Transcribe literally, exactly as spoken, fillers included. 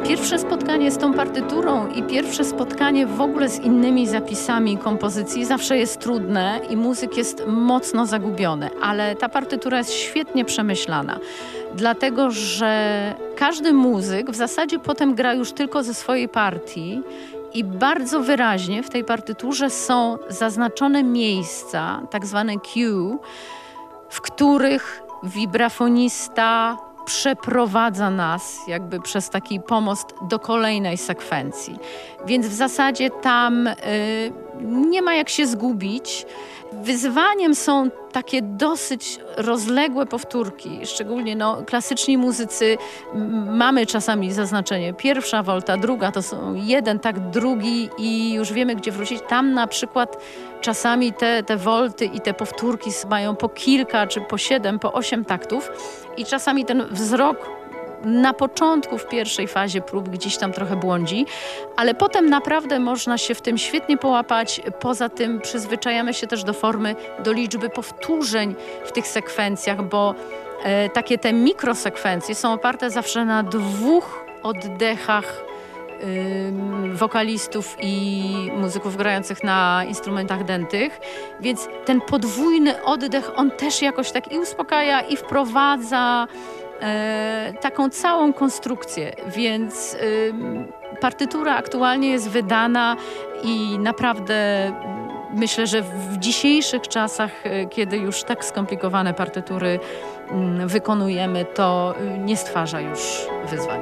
Pierwsze spotkanie z tą partyturą i pierwsze spotkanie w ogóle z innymi zapisami kompozycji zawsze jest trudne i muzyk jest mocno zagubiony, ale ta partytura jest świetnie przemyślana, dlatego że każdy muzyk w zasadzie potem gra już tylko ze swojej partii i bardzo wyraźnie w tej partyturze są zaznaczone miejsca, tak zwane cue, w których wibrafonista przeprowadza nas jakby przez taki pomost do kolejnej sekwencji. Więc w zasadzie tam y, nie ma jak się zgubić. Wyzwaniem są takie dosyć rozległe powtórki, szczególnie no, klasyczni muzycy m, mamy czasami zaznaczenie pierwsza wolta, druga to są jeden tak, drugi i już wiemy gdzie wrócić. Tam na przykład czasami te, te wolty i te powtórki mają po kilka, czy po siedem, po osiem taktów i czasami ten wzrok na początku, w pierwszej fazie prób gdzieś tam trochę błądzi, ale potem naprawdę można się w tym świetnie połapać. Poza tym przyzwyczajamy się też do formy, do liczby powtórzeń w tych sekwencjach, bo e, takie te mikrosekwencje są oparte zawsze na dwóch oddechach y, wokalistów i muzyków grających na instrumentach dętych, więc ten podwójny oddech, on też jakoś tak i uspokaja, i wprowadza E, taką całą konstrukcję, więc y, partytura aktualnie jest wydana i naprawdę myślę, że w dzisiejszych czasach, kiedy już tak skomplikowane partytury y, wykonujemy, to nie stwarza już wyzwań.